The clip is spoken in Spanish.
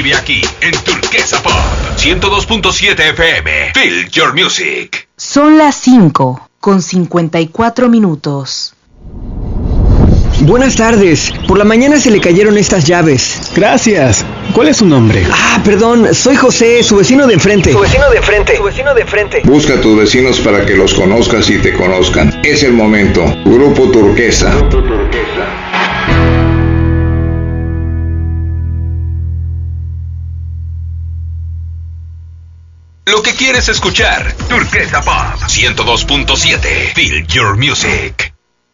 Vive aquí en Turquesa Pop 102.7 FM. Feel your music. Son las 5:54. Buenas tardes. Por la mañana se le cayeron estas llaves. Gracias. ¿Cuál es su nombre? Perdón. Soy José, su vecino de enfrente. Busca a tus vecinos para que los conozcas y te conozcan. Es el momento. Grupo Turquesa. Lo que quieres escuchar. Turquesa Pop 102.7. Feel your music.